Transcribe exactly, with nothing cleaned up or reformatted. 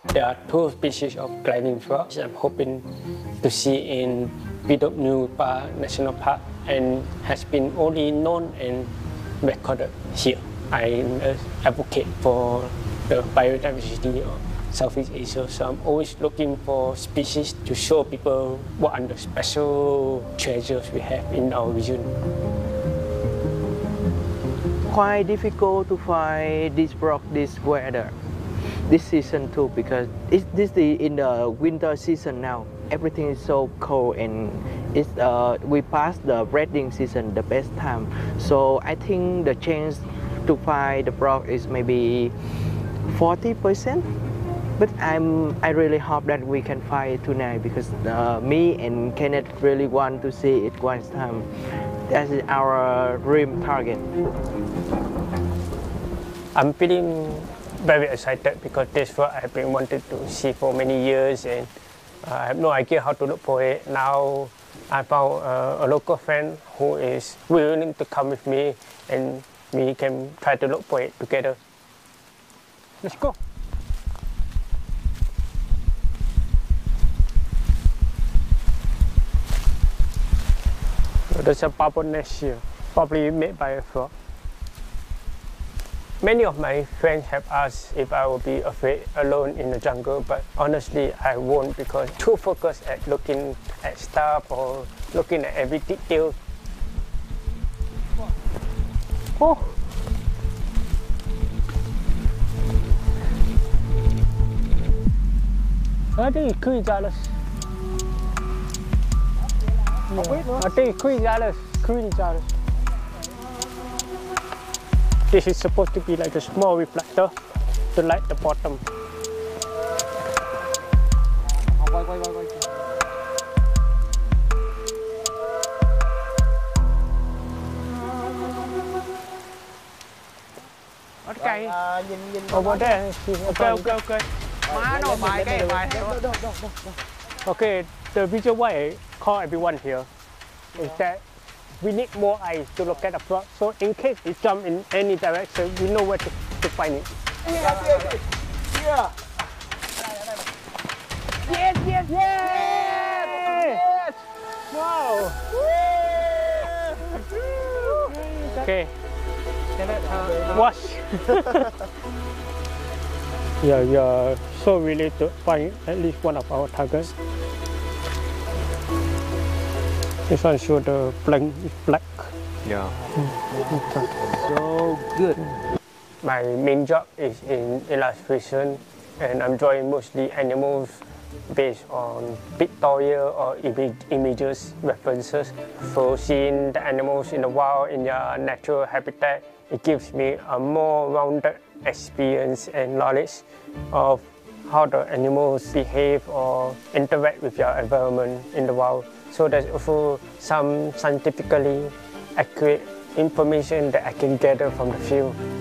There are two species of gliding frogs I'm hoping to see in Phi New Pa National Park and has been only known and recorded here. I'm an advocate for the biodiversity of Southeast Asia, so I'm always looking for species to show people what are the special treasures we have in our region. Quite difficult to find this frog this weather, this season too, because it's this the in the winter season now. Everything is so cold and it's uh, we passed the breeding season, the best time. So I think the chance to find the frog is maybe forty percent. But I'm I really hope that we can find it tonight because uh, me and Kenneth really want to see it one time. That is our dream target. I'm feeling very excited because this frog I've been wanting to see for many years and uh, I have no idea how to look for it. Now I found uh, a local friend who is willing to come with me and we can try to look for it together. Let's go. There's a bubble nest here, probably made by a frog. Many of my friends have asked if I will be afraid alone in the jungle, but honestly I won't because I'm too focused at looking at stuff or looking at every detail. Oh! I think it's Chrysalis. Yeah. I think it's Chrysalis. Chrysalis. This is supposed to be like a small reflector to light the bottom. Okay. Over there. Okay, okay, okay. Okay, the reason why I call everyone here is that we need more eyes to look at the frog. So in case it jumps in any direction, we know where to, to find it. Yes, yes, yes, yes! Wow! Okay. Watch. Yeah, we are so really to find at least one of our targets. This one shows the blank is black. Yeah. So good. My main job is in illustration and I'm drawing mostly animals based on pictorial or images references. So seeing the animals in the wild in their natural habitat, it gives me a more rounded experience and knowledge of how the animals behave or interact with their environment in the wild. So there's also some scientifically accurate information that I can gather from the field.